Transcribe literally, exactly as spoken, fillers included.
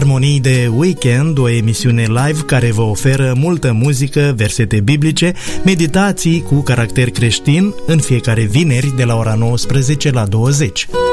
Armonii de Weekend, o emisiune live care vă oferă multă muzică, versete biblice, meditații cu caracter creștin în fiecare vineri de la ora nouăsprezece la douăzeci.